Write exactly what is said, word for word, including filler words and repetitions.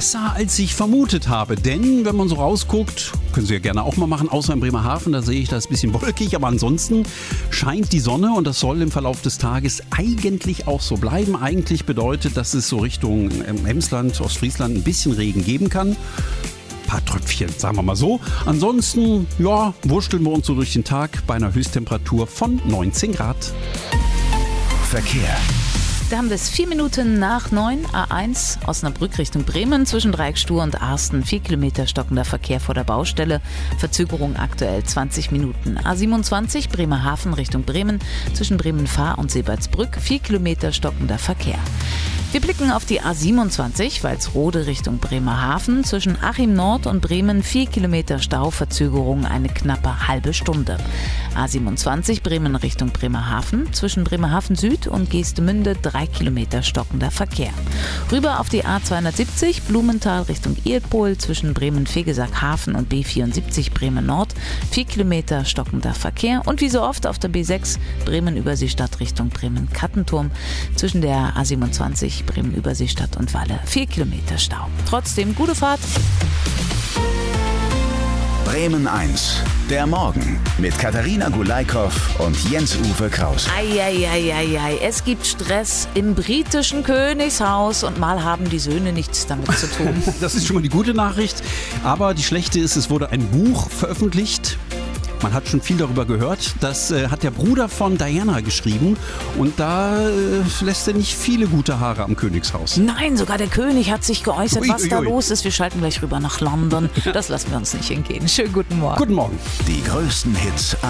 besser, als ich vermutet habe. Denn, wenn man so rausguckt, können Sie ja gerne auch mal machen, außer in Bremerhaven, da sehe ich, das ein bisschen wolkig. Aber ansonsten scheint die Sonne und das soll im Verlauf des Tages eigentlich auch so bleiben. Eigentlich bedeutet, dass es so Richtung Emsland, Ostfriesland ein bisschen Regen geben kann. Ein paar Tröpfchen, sagen wir mal so. Ansonsten, ja, wursteln wir uns so durch den Tag bei einer Höchsttemperatur von neunzehn Grad. Verkehr. Da haben wir es vier Minuten nach neun, A eins, Osnabrück Richtung Bremen, zwischen Dreiecksstuhr und Arsten, vier Kilometer stockender Verkehr vor der Baustelle, Verzögerung aktuell zwanzig Minuten. A siebenundzwanzig, Bremerhaven Richtung Bremen, zwischen Bremen-Fahr und Seebertsbrück, vier Kilometer stockender Verkehr. Wir blicken auf die A siebenundzwanzig, Walsrode Richtung Bremerhaven, zwischen Achim Nord und Bremen, vier Kilometer Stau, Verzögerung eine knappe halbe Stunde. A siebenundzwanzig, Bremen Richtung Bremerhaven, zwischen Bremerhaven Süd und Geestemünde, drei Kilometer stockender Verkehr. Rüber auf die A zweihundertsiebzig, Blumenthal Richtung Ehlpol, zwischen Bremen-Vegesack-Hafen und B vierundsiebzig Bremen Nord, vier Kilometer stockender Verkehr. Und wie so oft auf der B sechs, Bremen-Überseestadt Richtung Bremen-Kattenturm, zwischen der A siebenundzwanzig, Bremen-Überseestadt und Walle, vier Kilometer Stau. Trotzdem gute Fahrt. Bremen eins, der Morgen mit Katharina Gulaikow und Jens-Uwe Kraus. Eieieiei, es gibt Stress im britischen Königshaus und mal haben die Söhne nichts damit zu tun. Das ist schon mal die gute Nachricht. Aber die schlechte ist, es wurde ein Buch veröffentlicht. Man hat schon viel darüber gehört. Das äh, hat der Bruder von Diana geschrieben. Und da äh, lässt er nicht viele gute Haare am Königshaus. Nein, sogar der König hat sich geäußert, Ui, was ui, da ui. los ist. Wir schalten gleich rüber nach London. Das lassen wir uns nicht entgehen. Schönen guten Morgen. Guten Morgen. Die größten Hits